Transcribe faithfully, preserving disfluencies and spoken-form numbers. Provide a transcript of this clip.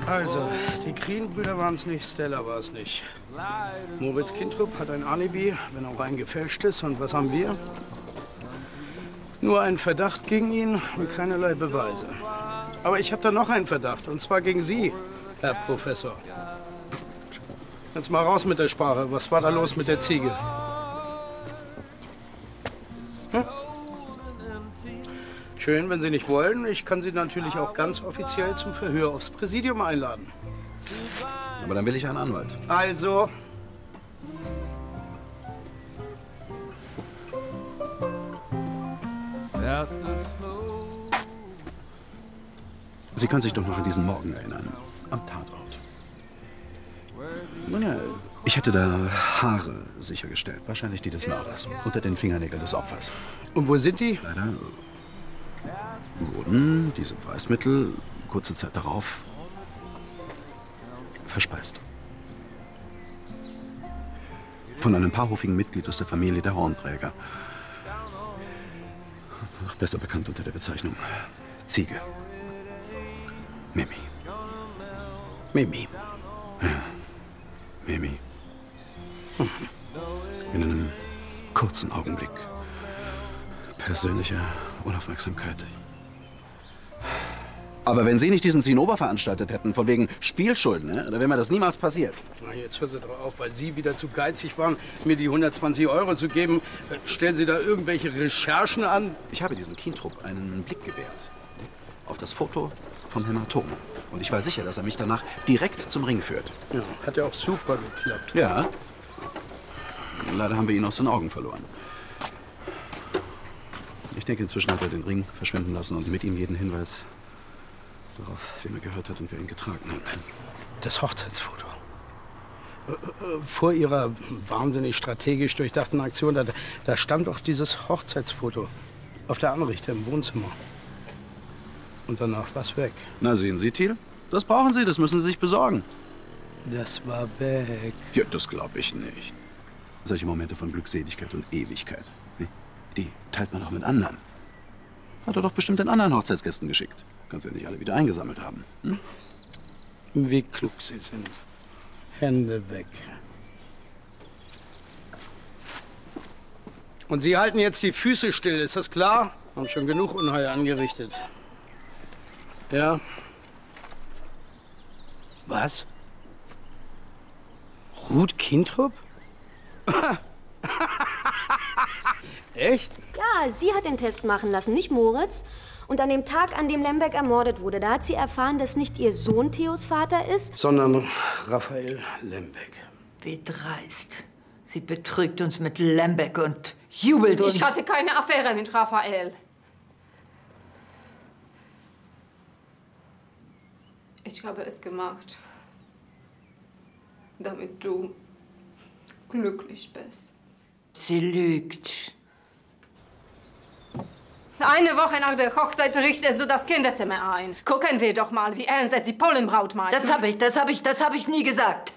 Also, die Krien-Brüder waren es nicht, Stella war es nicht. Moritz Kintrup hat ein Alibi, wenn auch ein gefälschtes. Und was haben wir? Nur einen Verdacht gegen ihn und keinerlei Beweise. Aber ich habe da noch einen Verdacht, und zwar gegen Sie, Herr Professor. Jetzt mal raus mit der Sprache. Was war da los mit der Ziege? Hm? Schön, wenn Sie nicht wollen. Ich kann Sie natürlich auch ganz offiziell zum Verhör aufs Präsidium einladen. Aber dann will ich einen Anwalt. Also... Sie können sich doch noch an diesen Morgen erinnern. Am Tatort. Nun ja, ich hätte da Haare sichergestellt. Wahrscheinlich die des Mörders. Unter den Fingernägeln des Opfers. Und wo sind die? Leider wurden diese Beweismittel kurze Zeit darauf verspeist. Von einem paarhufigen Mitglied aus der Familie der Hornträger. Noch besser bekannt unter der Bezeichnung Ziege. Mimi. Mimi. Ja, Mimi. In einem kurzen Augenblick persönlicher Unaufmerksamkeit. Aber wenn Sie nicht diesen Zinnober veranstaltet hätten, von wegen Spielschulden, ne, dann wäre mir das niemals passiert. Na, jetzt hören Sie doch auf, weil Sie wieder zu geizig waren, mir die hundertzwanzig Euro zu geben. Stellen Sie da irgendwelche Recherchen an? Ich habe diesen Kintrup einen Blick gewährt. Auf das Foto vom Hämatom. Und ich war sicher, dass er mich danach direkt zum Ring führt. Ja, hat ja auch super geklappt. Ja. Leider haben wir ihn aus den Augen verloren. Ich denke, inzwischen hat er den Ring verschwinden lassen und mit ihm jeden Hinweis darauf, wem er gehört hat und wer ihn getragen hat. Das Hochzeitsfoto. Vor Ihrer wahnsinnig strategisch durchdachten Aktion, da, da stand doch dieses Hochzeitsfoto auf der Anrichte im Wohnzimmer. Und danach war es weg. Na, sehen Sie, Thiel? Das brauchen Sie, das müssen Sie sich besorgen. Das war weg. Ja, das glaube ich nicht. Solche Momente von Glückseligkeit und Ewigkeit, die teilt man auch mit anderen. Hat er doch bestimmt den anderen Hochzeitsgästen geschickt. Kannst ja nicht alle wieder eingesammelt haben. Hm? Wie klug Sie sind. Hände weg. Und Sie halten jetzt die Füße still, ist das klar? Haben schon genug Unheil angerichtet. Ja. Was? Ruth Kintrup? Echt? Ja, sie hat den Test machen lassen, nicht Moritz. Und an dem Tag, an dem Lembeck ermordet wurde, da hat sie erfahren, dass nicht ihr Sohn Theos Vater ist, sondern Raphael Lembeck. Wie dreist. Sie betrügt uns mit Lembeck und jubelt uns. Ich hatte keine Affäre mit Raphael. Ich habe es gemacht, damit du glücklich bist. Sie lügt. Eine Woche nach der Hochzeit richtest du das Kinderzimmer ein. Gucken wir doch mal, wie ernst es die Pollenbraut meint. Das habe ich, das habe ich, das habe ich nie gesagt.